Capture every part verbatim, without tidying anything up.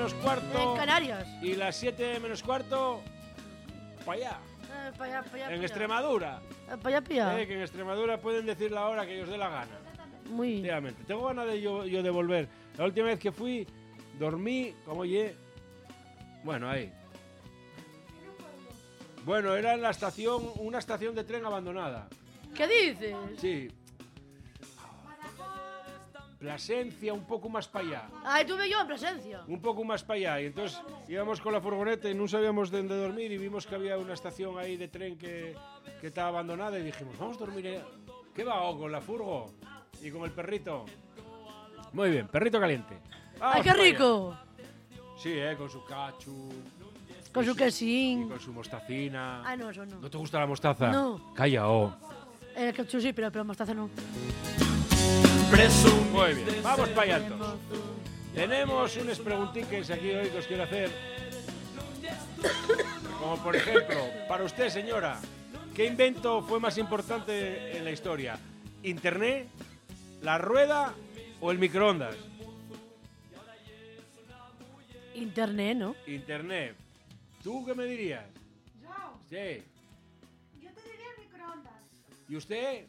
menos cuarto. En Canarias. Y las siete menos cuarto, para allá. Eh, pa allá, pa allá, En pa Extremadura. Eh, pa allá, pa allá. Eh, que en Extremadura pueden decir la hora que ellos dé la gana. Muy bien. Efectivamente. Tengo ganas de yo, yo de volver. La última vez que fui, dormí, como oye. Bueno, ahí. Bueno, era en la estación, una estación de tren abandonada. ¿Qué dices? Sí. Plasencia, un poco más para allá. Ahí tuve yo en presencia. Un poco más para allá. Y entonces íbamos con la furgoneta y no sabíamos dónde dormir y vimos que había una estación ahí de tren que, que estaba abandonada y dijimos, vamos a dormir ahí. ¿Qué va? Oh, con la furgo y con el perrito. Muy bien, perrito caliente. ¡Ay, qué rico! Sí, eh, con su cachu. Con su Y quesín. con su mostacina. Ah, no, eso no. ¿No te gusta la mostaza? No. Calla, oh. El ketchup sí, pero, pero mostaza no. Muy bien, vamos para allá entonces. Tenemos unas preguntitas aquí hoy que os quiero hacer. Como por ejemplo, para usted, señora, ¿qué invento fue más importante en la historia? ¿Internet, la rueda o el microondas? Internet, ¿no? Internet. ¿Tú qué me dirías? Yo, Sí. yo te diría el microondas. ¿Y usted?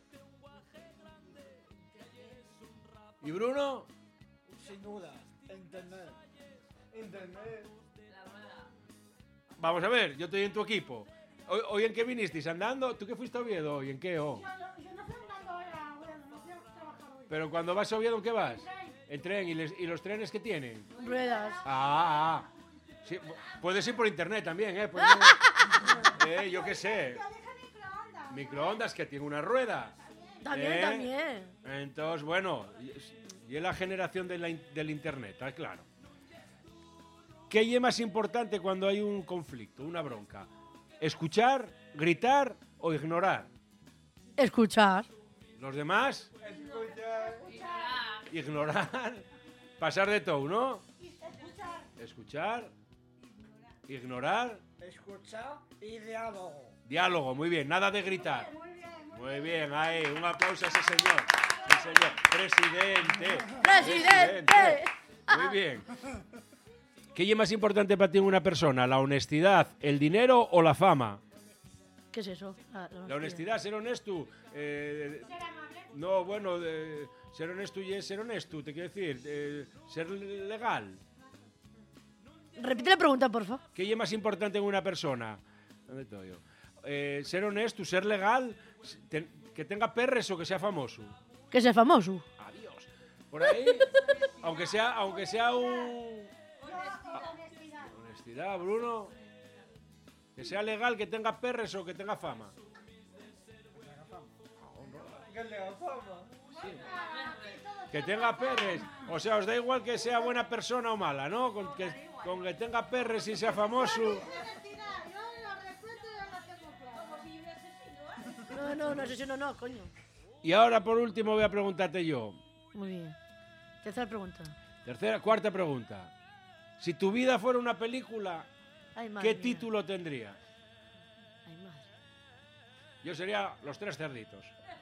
¿Y Bruno? Sin duda, internet. Internet. Vamos a ver, yo estoy en tu equipo. ¿Hoy, hoy en qué vinisteis? ¿Andando? ¿Tú qué fuiste a Oviedo hoy? ¿En qué? Oh? Yo, no- yo no fui andando hoy a Oviedo, no fui a trabajar hoy. Pero cuando vas a Oviedo, ¿en qué vas? Tren. En tren. ¿Y, les- y los trenes qué tienen? Ruedas. Ah, ah. Sí, puedes ir por internet también, ¿eh? Puedes- eh, yo qué sé. Yo dije microondas. Microondas que tiene una rueda. También, ¿Eh? también. Entonces, bueno, y- y es la generación de la in- del internet, está claro. ¿Qué es más importante cuando hay un conflicto, una bronca? ¿Escuchar, gritar o ignorar? Escuchar. ¿Los demás? Escucha. Ignorar. Pasar de todo, ¿no? Escuchar. Escuchar, ignorar, Escucha y diálogo. diálogo, muy bien, nada de gritar. Muy bien, muy Muy bien, ahí, un aplauso a ese señor. Sí, señor. Presidente. ¡Presidente! Muy bien. ¿Qué es más importante para ti en una persona? ¿La honestidad, el dinero o la fama? ¿Qué es eso? Ah, no, La honestidad, ser honesto. eh, Ser amable. no, bueno, eh, ser honesto y es ser honesto, te quiero decir. eh, ser legal. Repite la pregunta, por favor. ¿Qué es más importante en una persona? ¿Dónde estoy yo? Eh, ser honesto, ser legal, ten- que tenga perres o que sea famoso. Que sea famoso. Adiós. Por ahí, aunque sea, aunque sea un... Yo, honestidad. Honestidad, Bruno. Que sea legal, que tenga perres o que tenga fama. Que le haga fama. Que tenga perres. O sea, os da igual que sea buena persona o mala, ¿no? Con que, con que tenga perres y sea famoso. Honestidad. Yo lo respeto y lo tengo claro. Como si hubiese sido, ¿eh? No, no, no, asesino no, coño. Y ahora, por último, voy a preguntarte yo. Muy bien. Tercera pregunta. Tercera, cuarta pregunta. Si tu vida fuera una película, Ay, madre ¿qué mía. título tendría? Ay, madre. Yo sería Los Tres Cerditos,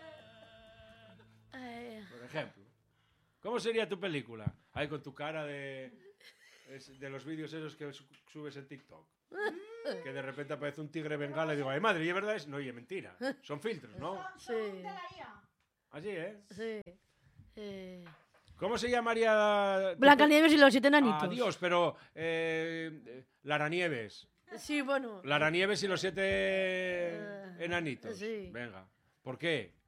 Eh, por ejemplo. ¿Cómo sería tu película? Ahí con tu cara de, es- de los vídeos esos que su- subes en TikTok. Que de repente aparece un tigre bengala y digo, ay madre, ¿y es verdad? Es? No, y es mentira. Son filtros, ¿no? sí, De la I A. Así, ¿eh? sí. Eh, ¿Cómo se llamaría? Blancanieves y los siete enanitos. Adiós, pero eh, eh, Laranieves. Sí, bueno. Laranieves y los siete Eh, enanitos. sí. Venga. ¿Por qué?